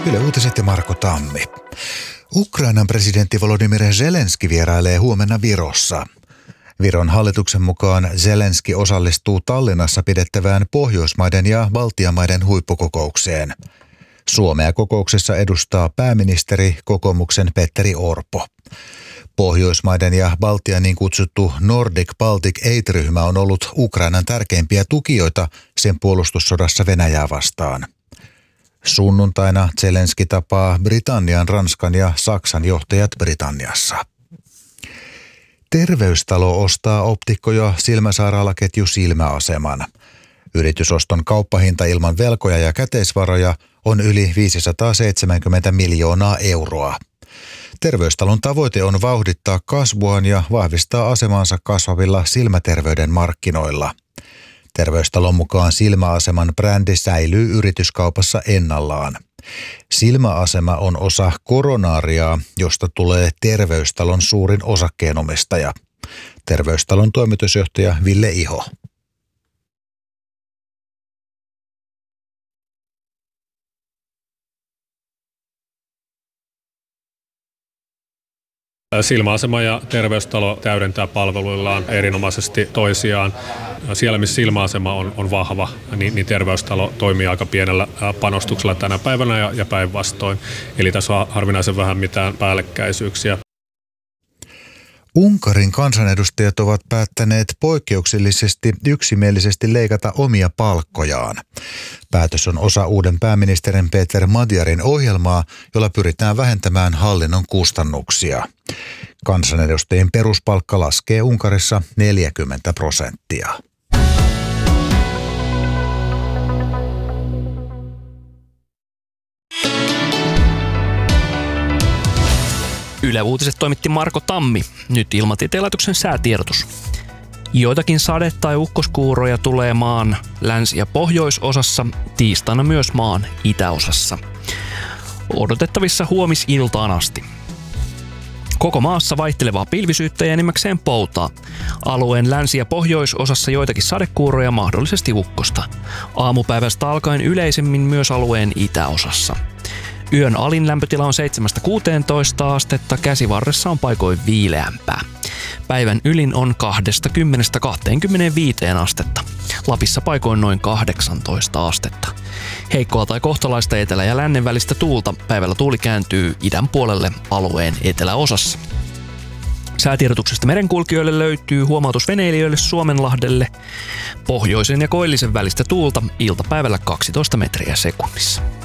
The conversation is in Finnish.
Yle Uutiset ja Marko Tammi. Ukrainan presidentti Volodymyr Zelenski vierailee huomenna Virossa. Viron hallituksen mukaan Zelenski osallistuu Tallinnassa pidettävään Pohjoismaiden ja Baltian maiden huippukokoukseen. Suomea kokouksessa edustaa pääministeri kokoomuksen Petteri Orpo. Pohjoismaiden ja Baltian niin kutsuttu Nordic Baltic Aid-ryhmä on ollut Ukrainan tärkeimpiä tukijoita sen puolustussodassa Venäjää vastaan. Sunnuntaina Zelenski tapaa Britannian, Ranskan ja Saksan johtajat Britanniassa. Terveystalo ostaa optikko- ja silmäsairaalaketju Silmäaseman. Yritysoston kauppahinta ilman velkoja ja käteisvaroja on yli 570 miljoonaa euroa. Terveystalon tavoite on vauhdittaa kasvuaan ja vahvistaa asemansa kasvavilla silmäterveyden markkinoilla. Terveystalon mukaan Silmäaseman brändi säilyy yrityskaupassa ennallaan. Silmäasema on osa Coronariaa, josta tulee Terveystalon suurin osakkeenomistaja. Terveystalon toimitusjohtaja Ville Iho. Silmäasema ja Terveystalo täydentää palveluillaan erinomaisesti toisiaan. Siellä, missä Silmäasema on vahva, niin Terveystalo toimii aika pienellä panostuksella tänä päivänä ja päinvastoin. Eli tässä on harvinaisen vähän mitään päällekkäisyyksiä. Unkarin kansanedustajat ovat päättäneet poikkeuksellisesti yksimielisesti leikata omia palkkojaan. Päätös on osa uuden pääministerin Peter Magyarin ohjelmaa, jolla pyritään vähentämään hallinnon kustannuksia. Kansanedustajien peruspalkka laskee Unkarissa 40%. Yle Uutiset toimitti Marko Tammi. Nyt Ilmatieteen laitoksen säätiedotus. Joitakin sade- tai ukkoskuuroja tulee maan länsi- ja pohjoisosassa, tiistaina myös maan itäosassa. Odotettavissa huomisiltaan asti. Koko maassa vaihtelevaa pilvisyyttä ja enimmäkseen poutaa. Alueen länsi- ja pohjoisosassa joitakin sadekuuroja, mahdollisesti ukkosta. Aamupäivästä alkaen yleisemmin myös alueen itäosassa. Yön alin lämpötila on 7-16 astetta, käsivarressa on paikoin viileämpää. Päivän ylin on 20-25 astetta. Lapissa paikoin noin 18 astetta. Heikkoa tai kohtalaista etelä- ja lännen välistä tuulta. Päivällä tuuli kääntyy idän puolelle alueen eteläosassa. Säätiedotuksesta merenkulkijoille löytyy huomautus veneilijöille Suomenlahdelle. Pohjoisen ja koillisen välistä tuulta iltapäivällä 12 metriä sekunnissa.